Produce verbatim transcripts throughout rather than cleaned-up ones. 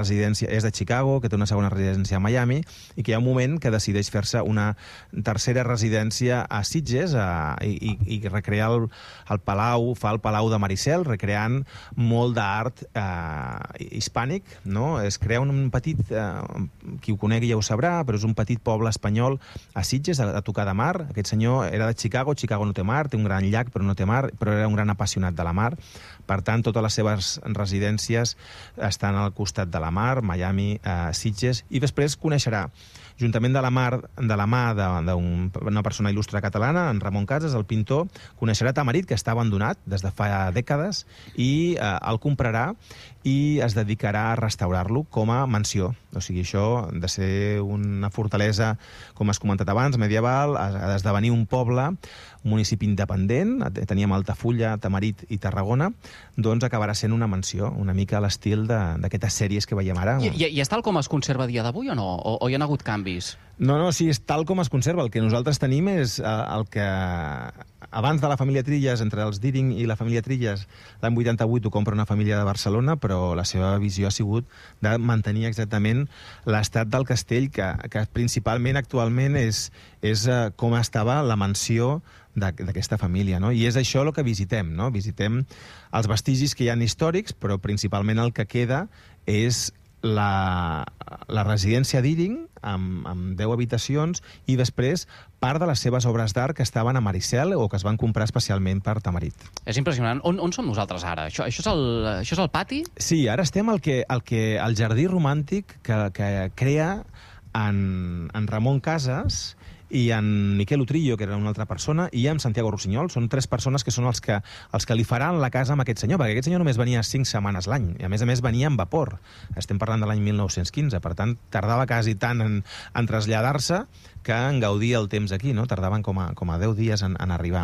residència és de Chicago, que té una segona residència a Miami, i que hi ha un moment que decideix fer-se una tercera residència a Sitges a, i, i recrear el, el Palau, fa el Palau de Maricel, recreant molt d'art eh, hispànic, no? Es crea un petit, eh, qui ho conegui ja ho sabrà, però és un petit poble espanyol a Sitges, a, a tocar de mar. Aquest senyor era de Chicago, Chicago no té mar, té un gran llac, però no té mar, però era un gran apassionat de la mar. Per tant, totes les seves residències estan al costat de la mar, Miami, eh, Sitges, i després coneixerà, juntament de la, mar, de la mà d'una persona il·lustre catalana, en Ramon Casas, el pintor, coneixerà Tamarit, que està abandonat des de fa dècades, i eh, el comprarà i es dedicarà a restaurar-lo com a mansió. O sigui, això de ser una fortalesa, com has comentat abans, medieval, ha d'esdevenir un poble, un municipi independent, teníem Altafulla, Tamarit i Tarragona, doncs acabarà sent una mansió, una mica a l'estil d'aquestes sèries que veiem ara. I, i, I és tal com es conserva a dia d'avui o no? O, o hi ha hagut canvis? No, no, sí, és tal com es conserva. El que nosaltres tenim és el que abans de la família Trilles, entre els Deering i la família Trilles, l'any vuitanta-vuit ho compra una família de Barcelona, però la seva visió ha sigut de mantenir exactament l'estat del castell, que, que principalment actualment és, és com estava la mansió d'aquesta família, no? I és això el que visitem, no? Visitem els vestigis que hi ha històrics, però principalment el que queda és la, la residència Deering, amb, amb deu habitacions, i després part de les seves obres d'art que estaven a Maricel o que es van comprar especialment per Tamarit. És impressionant. On, on som nosaltres ara? Això, això, és el, això és el pati? Sí, ara estem al que, al que, al jardí romàntic que, que crea en, en Ramon Casas i en Miquel Utrillo, que era una altra persona, i en Santiago Rossinyol. Són tres persones que són els que, els que li faran la casa amb aquest senyor, perquè aquest senyor només venia cinc setmanes l'any, i a més a més venia en vapor. Estem parlant de l'any mil nou-cents quinze, per tant, tardava quasi tant en, en traslladar-se que en gaudir el temps aquí, no? Tardaven com a, com a deu dies en, en arribar.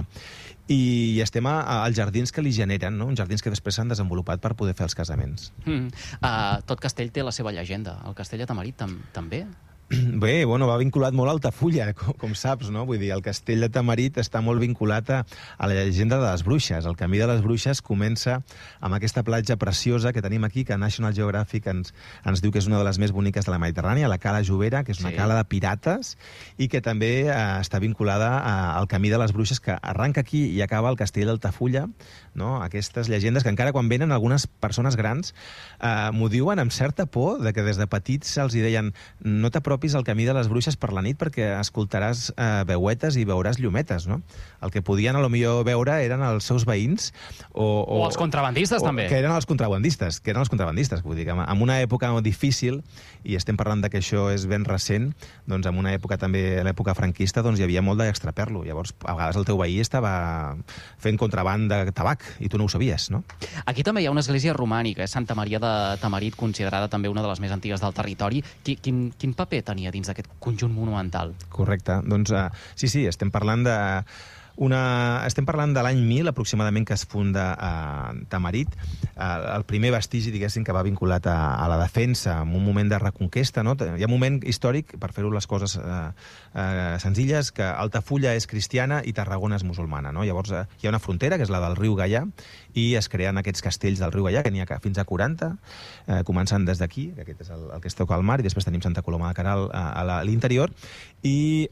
I estem a, a, als jardins que li generen, no? Uns jardins que després s'han desenvolupat per poder fer els casaments. Mm. Uh, tot castell té la seva llegenda. El castell de Tamarit tam també? Bé, bueno, va vinculat molt a Altafulla, com, com saps, no? Vull dir, el castell de Tamarit està molt vinculat a, a la llegenda de les bruixes. El camí de les bruixes comença amb aquesta platja preciosa que tenim aquí, que National Geographic ens, ens diu que és una de les més boniques de la Mediterrània, la Cala Jovera, que és una sí. cala de pirates, i que també eh, està vinculada a, al camí de les bruixes, que arranca aquí i acaba al castell d'Altafulla, no? Aquestes llegendes que encara quan venen algunes persones grans eh, m'ho diuen amb certa por, de que des de petits se'ls deien no t'apropis al camí de les bruixes per la nit perquè escoltaràs eh, veuetes i veuràs llumetes, no? El que podien a lo millor veure eren els seus veïns o... O, o els contrabandistes, o, també. Que eren els contrabandistes, que eren els contrabandistes, vull dir que en una època difícil, i estem parlant de que això és ben recent, doncs en una època també, l'època franquista, doncs hi havia molt d'extraperlo. Llavors, a vegades el teu veí estava fent contraband de tabac i tu no ho sabies, no? Aquí també hi ha una església romànica, eh? Santa Maria de Tamarit, considerada també una de les més antigues del territori. Quin, quin paper tenia dins d'aquest conjunt monumental? Correcte. Doncs uh, sí, sí, estem parlant de... Una... Estem parlant de l'any mil, aproximadament, que es funda a Tamarit. El primer vestigi, diguéssim, que va vinculat a, a la defensa, en un moment de reconquesta, no? Hi ha un moment històric, per fer-ho les coses eh, eh, senzilles, que Altafulla és cristiana i Tarragona és musulmana, no? Llavors eh, hi ha una frontera, que és la del riu Gaià, i es creen aquests castells del riu Gaià, que n'hi ha fins a quaranta, eh, començant des d'aquí, que aquest és el, el que es toca al mar, i després tenim Santa Coloma de Queralt a, a l'interior, i,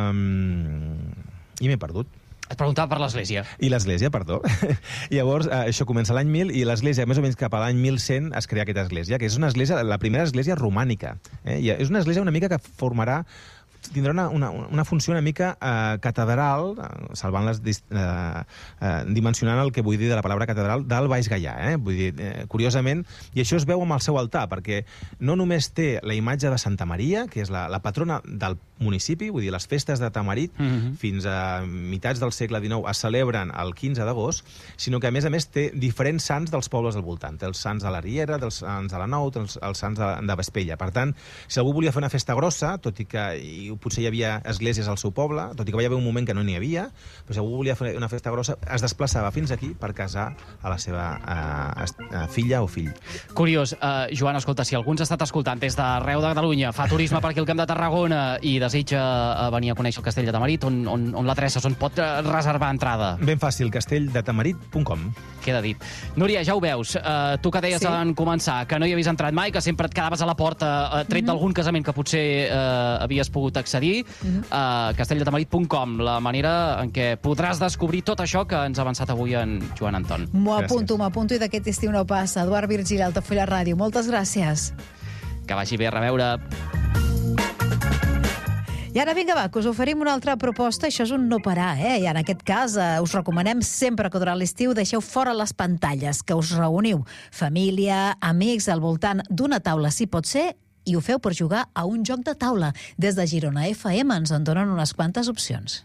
eh, i m'he perdut. Et preguntava per l'església. I l'església, perdó. Llavors, eh, això comença l'any mil, i l'església, més o menys cap a l'any mil cent, es crea aquesta església, que és una església, la primera església romànica. Eh? I és una església una mica que formarà tindrà una, una, una funció una mica eh, catedral, eh, salvant les eh, eh, dimensionant el que vull dir de la paraula catedral del Baix Gaià, eh? Vull dir, eh, curiosament, i això es veu amb el seu altar, perquè no només té la imatge de Santa Maria, que és la, la patrona del municipi, vull dir, les festes de Tamarit, mm-hmm. fins a mitats del segle dinou es celebren el quinze d'agost, sinó que a més a més té diferents sants dels pobles del voltant. Té els sants de la Riera, dels sants de la Nou, té els, els sants de, de Vespella. Per tant, si algú volia fer una festa grossa, tot i que i ho potser hi havia esglésies al seu poble, tot i que va haver un moment que no n'hi havia, però si algú volia fer una festa grossa, es desplaçava fins aquí per casar a la seva uh, filla o fill. Curiós. Uh, Joan, escolta, si algú ens ha estat escoltant des d'arreu de Catalunya, fa turisme per aquí al Camp de Tarragona i desitja uh, venir a conèixer el Castell de Tamarit, on, on, on l'adreça, on pot reservar entrada? Ben fàcil, castelldetamarit punt com. Queda dit. Núria, ja ho veus, uh, tu que deies sí. en començar, que no hi havies entrat mai, que sempre et quedaves a la porta, uh, tret mm-hmm. d'algun casament que potser uh, havies pogut accedir, mm-hmm. uh, castelldetamarit punt com, la manera en què podràs descobrir tot això que ens ha avançat avui en Joan Anton. M'ho apunto, m'apunto i d'aquest estiu no passa. Eduard Virgili, Altafulla Ràdio, moltes gràcies. Que vagi bé, a reveure. I ara vinga, va, que us oferim una altra proposta. Això és un no parar, eh? I en aquest cas eh, us recomanem sempre que durant l'estiu deixeu fora les pantalles, que us reuniu família, amics, al voltant d'una taula, si pot ser, i ho feu per jugar a un joc de taula. Des de Girona F M ens en donen unes quantes opcions.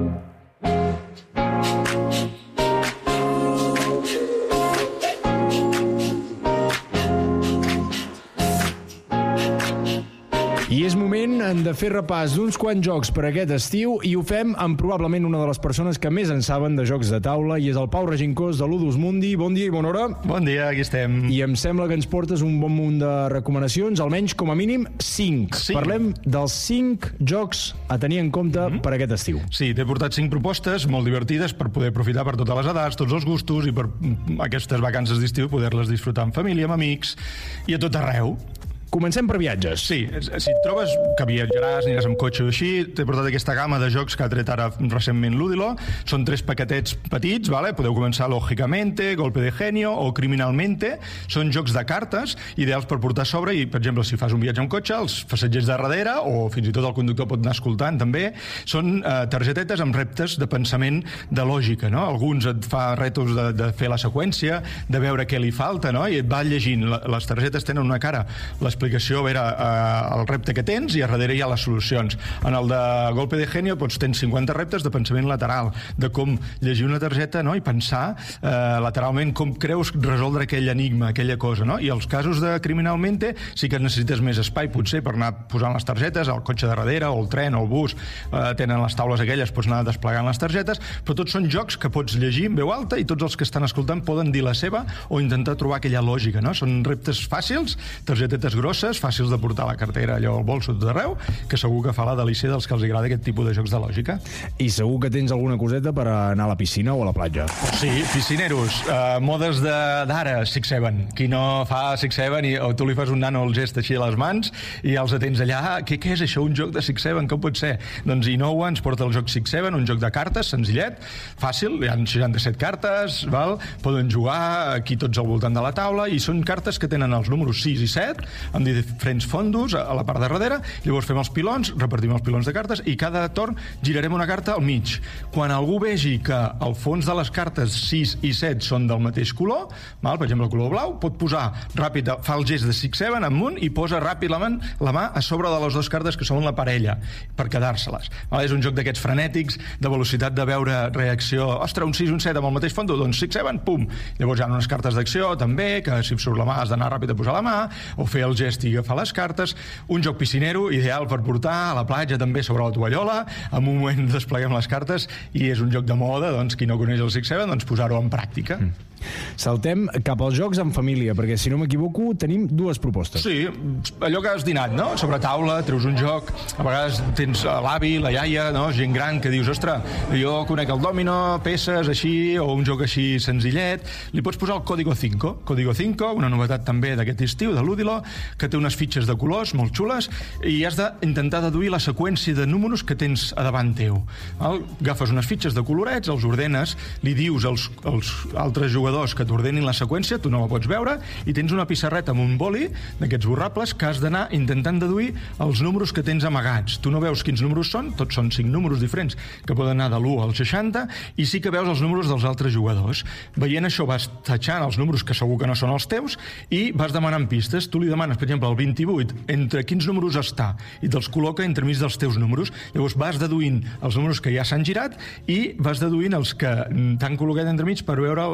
I és moment de fer repàs d'uns quants jocs per aquest estiu i ho fem amb probablement una de les persones que més en saben de jocs de taula i és el Pau Regincós de Ludus Mundi. Bon dia i bona hora. Bon dia, aquí estem. I em sembla que ens portes un bon munt de recomanacions, almenys com a mínim cinc. Sí. Parlem dels cinc jocs a tenir en compte mm-hmm. per aquest estiu. Sí, t'he portat cinc propostes molt divertides per poder aprofitar per totes les edats, tots els gustos i per aquestes vacances d'estiu poder-les disfrutar amb família, amb amics i a tot arreu. Comencem per viatges. Sí, si et trobes que viatjaràs, aniràs amb cotxe o així, t'he portat aquesta gamma de jocs que ha tret ara recentment Ludilo. Són tres paquetets petits, vale? Podeu començar Lógicamente, Golpe de Genio o Criminalmente. Són jocs de cartes, ideals per portar a sobre i, per exemple, si fas un viatge amb cotxe, els passatgers de darrere, o fins i tot el conductor pot anar escoltant també, són eh, targetetes amb reptes de pensament de lògica, no? Alguns et fa retos de, de fer la seqüència, de veure què li falta, no? I et va llegint. Les targetes tenen una cara, l'explicació, a veure eh, el repte que tens i a darrere hi ha les solucions. En el de Golpe de Genio doncs, tens cinquanta reptes de pensament lateral, de com llegir una targeta, no? I pensar eh, lateralment com creus resoldre aquell enigma, aquella cosa, no? I els casos de Criminalmente sí que necessites més espai, potser, per anar posant les targetes, el cotxe de darrere, o el tren, o el bus, eh, tenen les taules aquelles, pots anar desplegant les targetes, però tots són jocs que pots llegir en veu alta i tots els que estan escoltant poden dir la seva o intentar trobar aquella lògica, no? Són reptes fàcils, targetetes grosses, fàcils de portar a la cartera, allò al bolso tot arreu, que segur que fa la delícia dels que els agrada aquest tipus de jocs de lògica. I segur que tens alguna coseta per anar a la piscina o a la platja. Sí, piscineros, uh, modes d'ara, Six Seven. Qui no fa Six Seven i o tu li fas un nano el gest així a les mans i els atents allà, ah, què, què és això, un joc de Six Seven, com pot ser? Doncs Innova ens porta el joc Six Seven, un joc de cartes, senzillet, fàcil, hi ha seixanta-set cartes, val? Poden jugar aquí tots al voltant de la taula i són cartes que tenen els números sis i set, amb diferents fondos a la part de darrere, llavors fem els pilons, repartim els pilons de cartes i cada torn girarem una carta al mig. Quan algú vegi que el fons de les cartes sis i set són del mateix color, val? Per exemple el color blau, pot posar ràpid, fa el gest de Six Seven amunt i posa ràpid la, man, la mà a sobre de les dues cartes que són la parella, per quedar-se-les. És un joc d'aquests frenètics, de velocitat de veure reacció, ostres, un sis i un set amb el mateix fondo, doncs Six Seven, pum! Llavors hi ha unes cartes d'acció també, que si surt la mà has d'anar ràpid a posar la mà, o fer el gest i agafar les cartes. Un joc piscinero ideal per portar a la platja també sobre la tovallola, en un moment despleguem les cartes i és un joc de moda, doncs qui no coneix el Six Seven, doncs posar-ho en pràctica. Mm. Saltem cap als jocs en família, perquè si no m'equivoco tenim dues propostes. Sí, allò que has dinat, no? Sobre taula, treus un joc, a vegades tens l'avi, la iaia, no? Gent gran que dius, ostres, jo conec el dòmino, peces així, o un joc així senzillet, li pots posar el Código cinco. Código cinco, una novetat també d'aquest estiu, de Ludilo, que té unes fitxes de colors molt xules, i has d'intentar deduir la seqüència de números que tens a davant teu. Val? Agafes unes fitxes de colorets, els ordenes, li dius als, als altres jugadors que t'ordenin la seqüència, tu no la pots veure, i tens una pissarreta amb un boli d'aquests borrables que has d'anar intentant deduir els números que tens amagats. Tu no veus quins números són, tots són cinc números diferents que poden anar de l'u al seixanta, i sí que veus els números dels altres jugadors. Veient això vas tatxant els números que segur que no són els teus i vas demanant pistes. Tu li demanes, per exemple, el vint-i-vuit, entre quins números està, i te'ls col·loca entremig dels teus números. Llavors vas deduint els números que ja s'han girat i vas deduint els que t'han col·locat entremig per veure el, el marge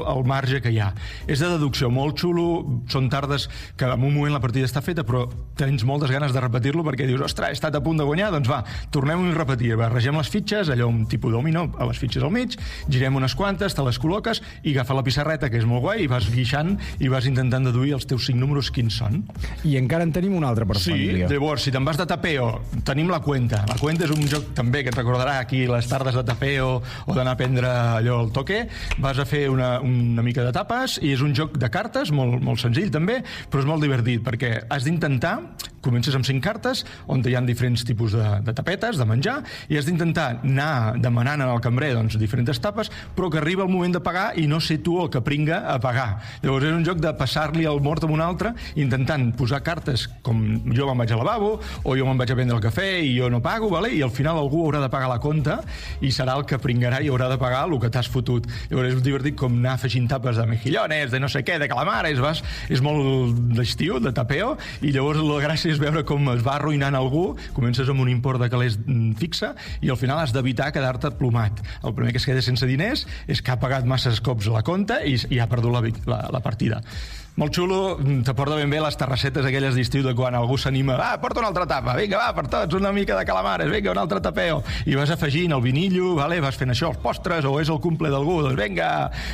marge que hi ha. És de deducció molt xulo, són tardes que en un moment la partida està feta, però tens moltes ganes de repetir-lo perquè dius, ostres, he estat a punt de guanyar, doncs va, tornem-ho a repetir. Barregem les fitxes, allò un tipus dominó, a les fitxes al mig, girem unes quantes, te les col·loques i agafa la pissarreta, que és molt guai, i vas guixant i vas intentant deduir els teus cinc números quins són. I encara en tenim un altre per sí, família. Sí, llavors, si te'n vas de tapeo, tenim la cuenta. La cuenta és un joc també que et recordarà aquí les tardes de tapeo o d'anar a prendre allò al toque. Vas a fer una, una mica de tapes i és un joc de cartes, molt, molt senzill també, però és molt divertit perquè has d'intentar, comences amb cinc cartes on hi ha diferents tipus de, de tapetes, de menjar, i has d'intentar anar demanant al cambrer doncs, diferents tapes, però que arriba el moment de pagar i no ser tu el que pringa a pagar. Llavors és un joc de passar-li el mort a un altre, intentant posar cartes com jo me'n vaig al lavabo, o jo me'n vaig a prendre el cafè i jo no pago, vale? I al final algú haurà de pagar la compta i serà el que pringarà i haurà de pagar el que t'has fotut. Llavors és divertit com anar afegint tapes de mejillones, de no sé què, de calamares, vas, és molt d'estiu, de tapeo, i llavors la gràcia és veure com es va arruïnant algú, comences amb un import de calés fixa i al final has d'evitar quedar-te plomat. El primer que es queda sense diners és que ha pagat masses cops la compta i, i ha perdut la, la, la partida. Molt xulo, te porta ben bé les terrassetes aquelles d'estiu de quan algú s'anima, va, porta una altra tapa, vinga, va, per tots, una mica de calamares, vinga, un altre tapeo, i vas afegint el vinillo, vale? Vas fent això, els postres, o és el cumple d'algú, doncs vinga,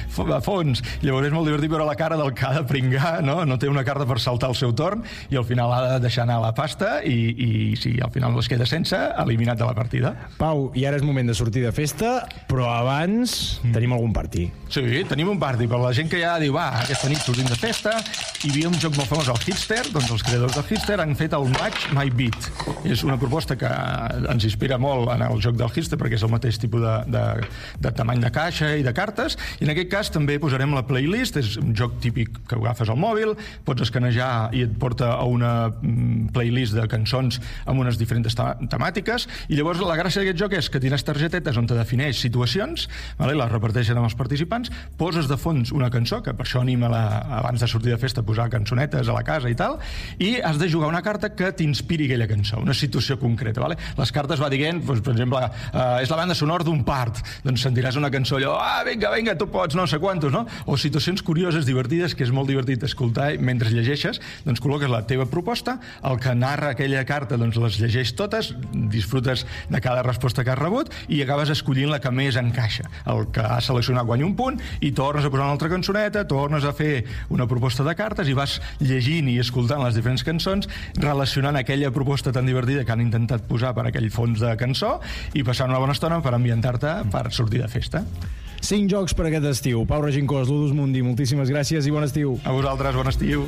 a fons. Llavors és molt divertit veure la cara del que ha de pringar, no? No té una carta per saltar el seu torn, i al final ha de deixar anar la pasta, i, i si al final es queda sense, eliminat de la partida. Pau, i ara és moment de sortir de festa, però abans mm. tenim algun party. Sí, tenim un party, però la gent que ja diu, va, aquesta nit sortim de festa, hi havia un joc molt famós, el Hitster, doncs els creadors del Hitster han fet el Match My Beat. És una proposta que ens inspira molt en el joc del Hitster, perquè és el mateix tipus de, de, de tamany de caixa i de cartes, i en aquest cas també posarem la playlist, és un joc típic que agafes al mòbil, pots escanejar i et porta a una playlist de cançons amb unes diferents temàtiques, i llavors la gràcia d'aquest joc és que tens targetetes on te defineix situacions, vale? Les reparteixen amb els participants, poses de fons una cançó, que per això anima la, abans de sortir de festa posar cançonetes a la casa i tal, i has de jugar una carta que t'inspiri aquella cançó, una situació concreta, vale? Les cartes va dient, doncs, per exemple, uh, és la banda sonora d'un part, doncs sentiràs una cançó allò, ah, vinga, vinga, tu pots, no sé quantos, no? O situacions curioses, divertides, que és molt divertit escoltar mentre llegeixes, doncs col·loques la teva proposta, el que narra aquella carta doncs les llegeix totes, disfrutes de cada resposta que has rebut i acabes escollint la que més encaixa. El que has seleccionat guanya un punt i tornes a posar una altra cançoneta, tornes a fer una proposta de cartes i vas llegint i escoltant les diferents cançons, relacionant aquella proposta tan divertida que han intentat posar per aquell fons de cançó i passant una bona estona per ambientar-te per sortir de festa. Cinc jocs per aquest estiu. Pau Regincós, Ludus Mundi, moltíssimes gràcies i bon estiu. A vosaltres, bon estiu.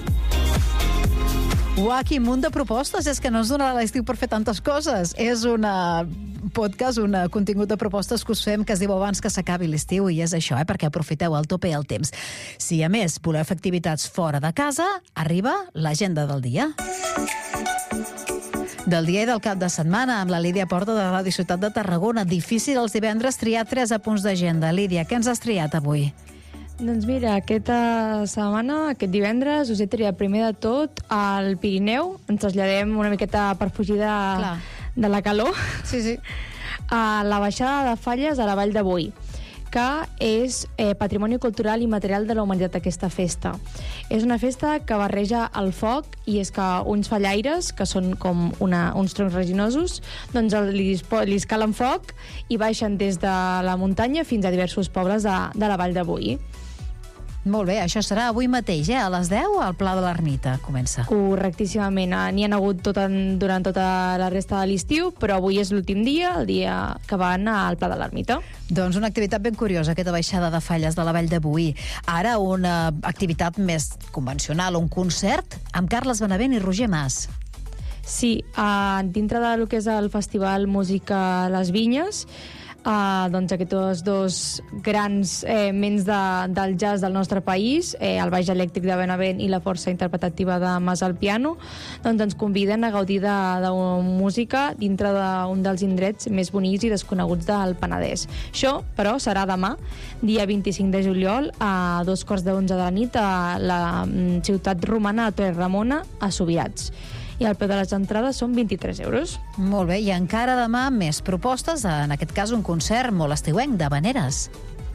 Uah, quin munt de propostes! És que no ens donarà l'estiu per fer tantes coses. És una podcast, un contingut de propostes que us fem que es diu abans que s'acabi l'estiu, i és això, eh, perquè aprofiteu al tope el temps. Si a més voleu fer activitats fora de casa, arriba l'agenda del dia. Del dia i del cap de setmana, amb la Lídia Porta de Ràdio Ciutat de Tarragona. Difícil els divendres triar tres apunts d'agenda. Lídia, què ens has triat avui? Doncs mira, aquesta setmana, aquest divendres, us he triat primer de tot al Pirineu. Ens traslladem una miqueta per fugir de, de la calor. Sí, sí. A la baixada de Falles a la Vall de Boí, que és eh, patrimoni cultural i material de la humanitat, aquesta festa. És una festa que barreja el foc, i és que uns fallaires, que són com una, uns troncs resinosos, doncs li, li escalen foc i baixen des de la muntanya fins a diversos pobles de, de la Vall de Boí. Molt bé, això serà avui mateix, eh? A les deu, al Pla de l'Ermita comença. Correctíssimament. N'hi ha hagut tot en, durant tota la resta de l'estiu, però avui és l'últim dia, el dia que van al Pla de l'Ermita. Doncs una activitat ben curiosa, aquesta baixada de Falles de la Vall de Boí. Ara una activitat més convencional, un concert amb Carles Benavent i Roger Mas. Sí, uh, dintre del que és el Festival Música Les Vinyes, Uh, doncs aquests dos grans eh, ments de, del jazz del nostre país, eh, el baix elèctric de Benavent i la força interpretativa de Mas al piano, doncs ens conviden a gaudir de, de música dintre d'un dels indrets més bonics i desconeguts del Penedès. Això, però, serà demà, dia vint-i-cinc de juliol, a dos quarts d'onze de la nit, a la ciutat romana de Torre Ramona, a Subirats. I el preu de les entrades són vint-i-tres euros. Molt bé, i encara demà més propostes, en aquest cas un concert molt estiuenc d'Havaneres.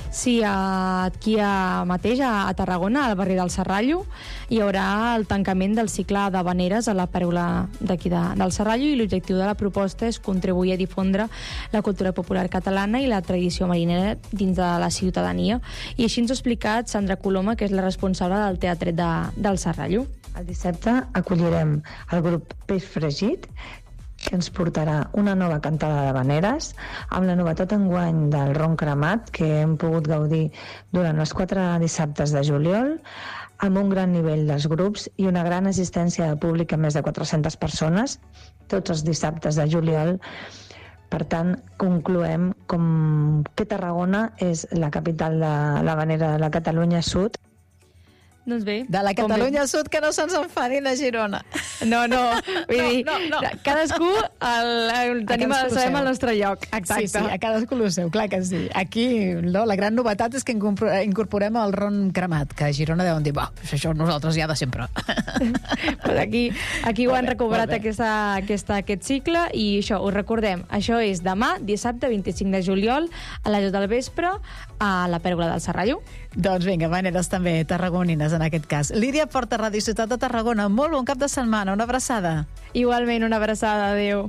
Sí, aquí a, mateix, a, a Tarragona, al barri del Serrallo, hi haurà el tancament del cicle d'havaneres a la pèrgola d'aquí de, del Serrallo, i l'objectiu de la proposta és contribuir a difondre la cultura popular catalana i la tradició marinera dins de la ciutadania. I així ens ho ha explicat Sandra Coloma, que és la responsable del Teatret de, del Serrallo. El dissabte acollirem el grup Peix Fregit, que ens portarà una nova cantada d'havaneres, amb la novetat enguany del ron cremat, que hem pogut gaudir durant els quatre dissabtes de juliol, amb un gran nivell dels grups i una gran assistència de públic amb més de quatre-centes persones, tots els dissabtes de juliol. Per tant, concloem com que Tarragona és la capital de l'havanera de la Catalunya Sud. Doncs bé. De la Catalunya Sud, que no se'ns enfadin a Girona. No, no, vull dir, no, no, no. cadascú el, el tenim, el sabem al nostre lloc. Exacte. Sí, sí, a cadascú el seu, clar que sí. Aquí no, la gran novetat és que incorporem el ron cremat, que a Girona deuen dir, va, això nosaltres ja de sempre. Pues aquí aquí ho han recuperat aquesta, aquesta, aquest cicle, i això, us recordem, això és demà, dissabte, vint-i-cinc de juliol, a les deu del vespre, a la pèrgola del Serrallo. Doncs vinga, maneres també tarragonines en aquest cas. Lídia Porta, Ràdio Ciutat de Tarragona, molt bon cap de setmana, una abraçada. Igualment, una abraçada, adéu.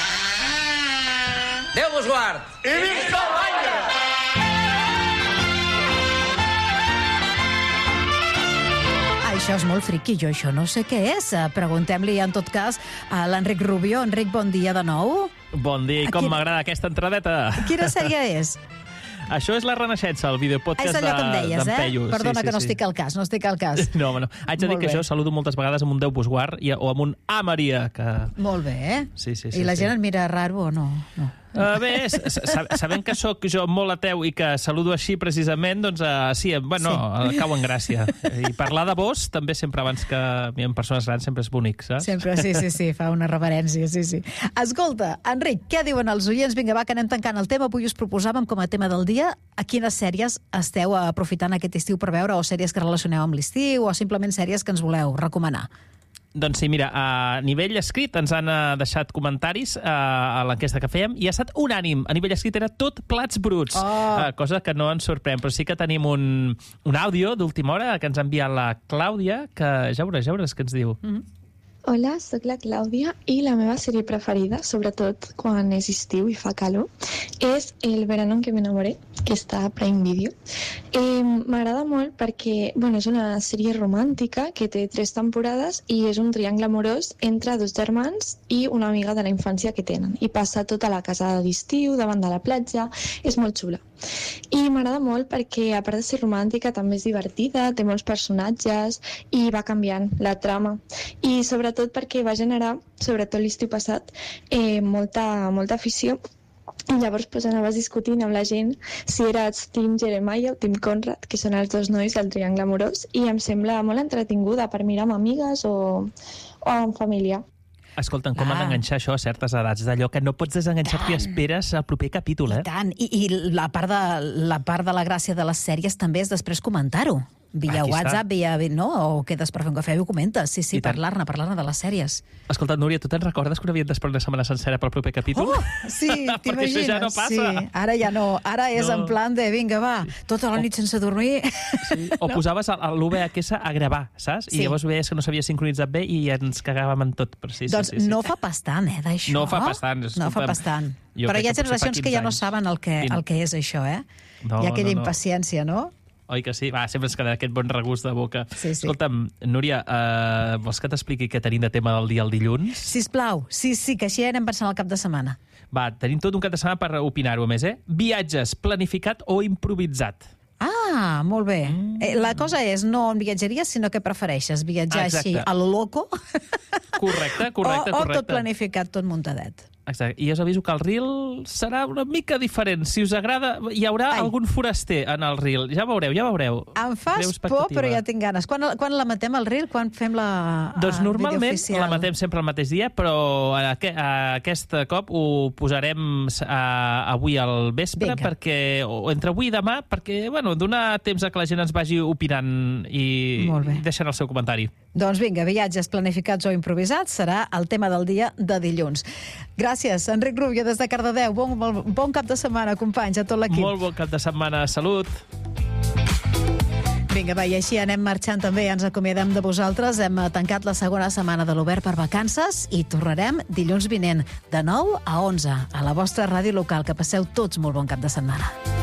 Déu vos guard! I visca el Baire! Això és molt friqui, jo això no sé què és. Preguntem-li, en tot cas, a l'Enric Rubio. Enric, bon dia de nou. Bon dia, i com m'agrada aquesta entradeta. Quina sèrie és? Això és La Renaixença, el videopodcast d'en Peyu. És allò que em deies, eh? Perdona, sí, sí, que no sí. estic al cas, no estic al cas. No, home, no. Haig de dir que jo saludo moltes vegades amb un Déu vos guard o amb un A Maria. Que... Molt bé, eh? Sí, sí, sí. I la sí. gent et mira raro o no? No. Uh, bé, sabent que sóc jo molt ateu i que saludo així precisament, doncs uh, sí, bueno, sí. cau en gràcia. I parlar de vos també sempre abans que amb persones grans sempre és bonic, saps? Sempre, sí, sí, sí, fa una reverència, sí, sí. Escolta, Enric, què diuen els oients? Vinga, va, que anem tancant el tema. Avui us proposàvem com a tema del dia a quines sèries esteu aprofitant aquest estiu per veure, o sèries que relacioneu amb l'estiu, o simplement sèries que ens voleu recomanar. Doncs sí, mira, a nivell escrit ens han deixat comentaris a l'enquesta que fèiem i ha estat unànim. A nivell escrit era tot plats bruts, oh. cosa que no ens sorprèn, però sí que tenim un, un àudio d'última hora que ens ha enviat la Clàudia, que ja veuràs, ja veuràs què ens diu. Mm-hmm. Hola, sóc la Clàudia i la meva sèrie preferida, sobretot quan és estiu i fa calor, és El verano en que me enamoré, que està a Prime Video. Eh, M'agrada molt perquè bueno, és una sèrie romàntica que té tres temporades i és un triangle amorós entre dos germans i una amiga de la infància que tenen. I passa tota la casa d'estiu, davant de la platja, és molt xula. I m'agrada molt perquè, a part de ser romàntica, també és divertida, té molts personatges i va canviant la trama. I sobretot perquè va generar, sobretot l'estiu passat, eh, molta, molta afició. I llavors pues, anaves discutint amb la gent si eres Team Jeremiah o Team Conrad, que són els dos nois del triangle amorós, i em sembla molt entretinguda per mirar amb amigues o, o amb família. Escolta'm, com ah. han d'enganxar això a certes edats, d'allò que no pots desenganxar i esperes el proper capítol, eh? I tant, i, i la, part de, la part de la gràcia de les sèries també és després comentar-ho. Via Aquí WhatsApp, via, no? O quedes per fer un cafè i ho comentes. Sí, sí, I tant. parlar-ne, parlar-ne de les sèries. Escolta, Núria, tu te'n recordes que no havíem d'esperar una setmana sencera pel proper capítol? Oh, sí, Perquè això ja no passa. Sí, ara ja no. Ara és no. en plan de, vinga, va, tota la nit sense dormir. Sí. O no. posaves l'U V H S a gravar, saps? Sí. I llavors veies que no s'havia sincronitzat bé i ens cagàvem en tot. Però sí, doncs sí, sí, sí. no fa bastant, eh, d'això. No fa bastant. No fa bastant. Però hi ha generacions que ja no saben el que, el que és això, eh? No, hi ha aquella no, no. impaciència, no? Oi que sí? Va, sempre ens queda aquest bon regust de boca. Sí, sí. Escolta'm, Núria, uh, vols que t'expliqui què tenim de tema del dia el dilluns? Sisplau, sí, sí, que així anem pensant al cap de setmana. Va, tenim tot un cap de setmana per opinar-ho, a més, eh? Viatges, planificat o improvisat? Ah, molt bé. Mm. Eh, la cosa és no en viatgeria, sinó que prefereixes viatjar Exacte. així a lo loco Correcte, correcte, o, o correcte. tot planificat, tot muntadet. Exacte. I us aviso que el reel serà una mica diferent. Si us agrada, hi haurà Ai. algun foraster en el reel. Ja veureu, ja veureu. Em fas por, però ja tinc ganes. Quan, quan la matem al reel? Quan fem la Doncs normalment la matem sempre el mateix dia, però aqu aquest cop ho posarem a, avui al vespre, Vinga. perquè o entre avui i demà, perquè bueno, donar temps a que la gent ens vagi opinant i deixant el seu comentari. Doncs vinga, viatges planificats o improvisats serà el tema del dia de dilluns. Gràcies. Gràcies, Enric Rubio, des de Cardedeu. Bon, bon cap de setmana, companys, a tot l'equip. Molt bon cap de setmana. Salut. Vinga, va, i així anem marxant també. Ens acomiadem de vosaltres. Hem tancat la segona setmana de l'Obert per vacances i tornarem dilluns vinent, de nou a onze, a la vostra ràdio local. Que passeu tots molt bon cap de setmana.